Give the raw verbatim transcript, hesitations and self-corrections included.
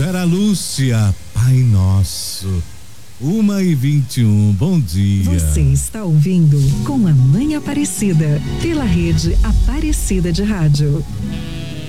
Vera Lúcia, Pai Nosso. Uma e vinte e um, bom dia. Você está ouvindo Com a Mãe Aparecida, pela rede Aparecida de Rádio.